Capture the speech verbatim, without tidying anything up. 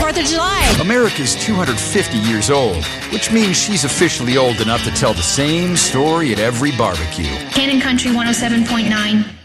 fourth of July. America's two hundred fifty years old, which means she's officially old enough to tell the same story at every barbecue. Cannon Country one oh seven point nine.